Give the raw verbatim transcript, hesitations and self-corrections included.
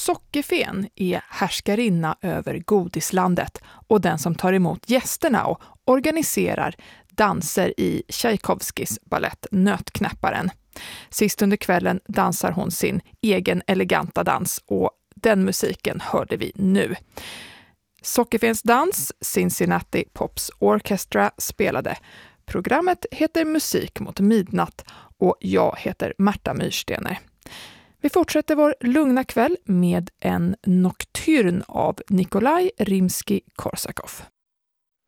Sockerfen är härskarinna över godislandet och den som tar emot gästerna och organiserar danser i Tchaikovskys ballett Nötknäpparen. Sist under kvällen dansar hon sin egen eleganta dans och den musiken hörde vi nu. Sockerfens dans, Cincinnati Pops Orchestra, spelade. Programmet heter Musik mot midnatt och jag heter Märta Myrstener. Vi fortsätter vår lugna kväll med en nocturn av Nikolaj Rimsky-Korsakov.